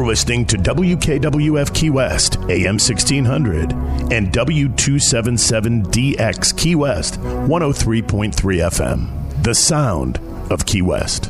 You're listening to WKWF Key West, AM 1600, and W277DX Key West, 103.3 FM. The sound of Key West.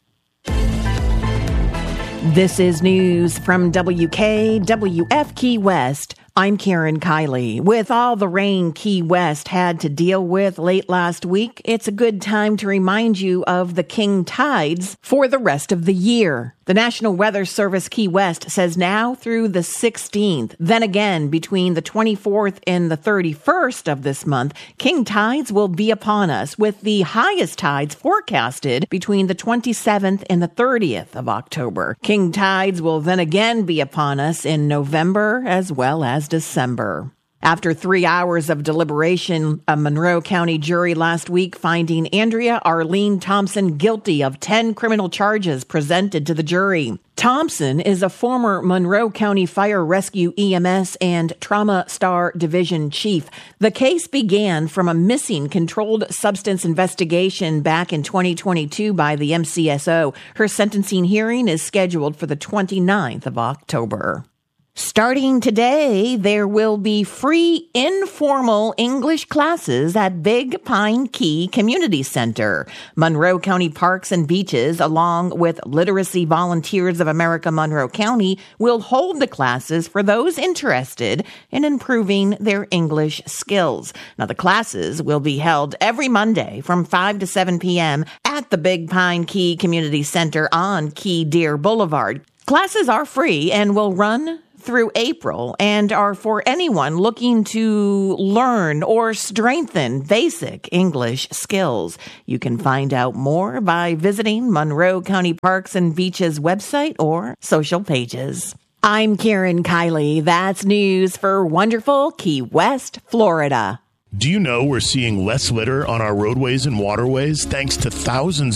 This is news from WKWF Key West. I'm Karen Kiley. With all the rain Key West had to deal with late last week, it's a good time to remind you of the king tides for the rest of the year. The National Weather Service Key West says now through the 16th, then again between the 24th and the 31st of this month, king tides will be upon us, with the highest tides forecasted between the 27th and the 30th of October. King tides will then again be upon us in November as well as December. After 3 hours of deliberation, a Monroe County jury last week finding Andrea Arlene Thompson guilty of 10 criminal charges presented to the jury. Thompson is a former Monroe County Fire Rescue EMS and Trauma Star Division chief. The case began from a missing controlled substance investigation back in 2022 by the MCSO. Her sentencing hearing is scheduled for the 29th of October. Starting today, there will be free informal English classes at Big Pine Key Community Center. Monroe County Parks and Beaches, along with Literacy Volunteers of America Monroe County, will hold the classes for those interested in improving their English skills. Now, the classes will be held every Monday from 5 to 7 p.m. at the Big Pine Key Community Center on Key Deer Boulevard. Classes are free and will run through April and are for anyone looking to learn or strengthen basic English skills. You can find out more by visiting Monroe County Parks and Beaches website or social pages. I'm Karen Kiley. That's news for wonderful Key West, Florida. Do you know we're seeing less litter on our roadways and waterways thanks to thousands